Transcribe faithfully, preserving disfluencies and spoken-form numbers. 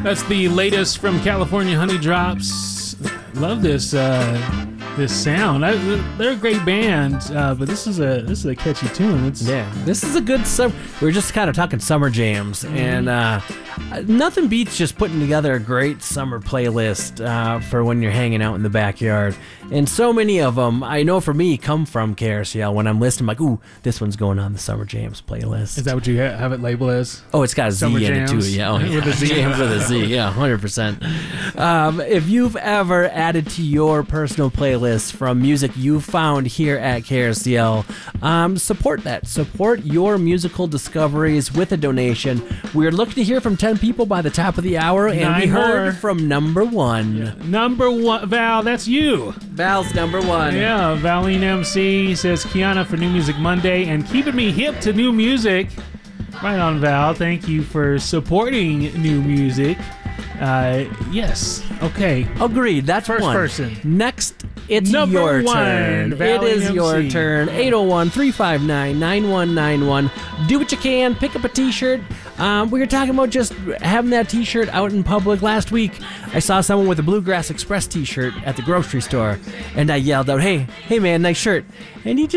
That's the latest from California Honey Drops. Love this uh, this sound. I, they're a great band, uh, but this is a this is a catchy tune. It's, yeah, this is a good summer. We were just kind of talking summer jams, mm-hmm. and uh, nothing beats just putting together a great summer playlist uh, for when you're hanging out in the backyard. And so many of them, I know for me, come from K R C L. When I'm listening, I'm like, ooh, this one's going on the Summer Jams playlist. Is that what you ha- have it labeled as? Oh, it's got a Z Summer in Jams? it too. Yeah, oh, yeah. With a Z. Jams with a Z. Yeah, one hundred percent. Um, if you've ever added to your personal playlist from music you found here at K R C L, um, support that. Support your musical discoveries with a donation. We're looking to hear from ten people by the top of the hour, and Nine we heard more. from number one. Yeah. Number one, Val, that's you. Val's number one. Yeah, Valine M C says Kiana for New Music Monday and keeping me hip to new music. Right on, Val. Thank you for supporting new music. Uh, yes. Okay. Agreed. That's First one. person. Next, it's Number your one, turn. It Valley is M C. your turn. eight oh one, three five nine, nine one nine one. Do what you can. Pick up a t-shirt. Um, we were talking about just having that t-shirt out in public. Last week, I saw someone with a Bluegrass Express t-shirt at the grocery store, and I yelled out, hey, hey man, nice shirt. And he just